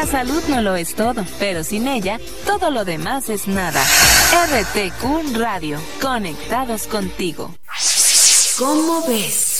La salud no lo es todo, pero sin ella, todo lo demás es nada. RTQ Radio, conectados contigo. ¿Cómo ves?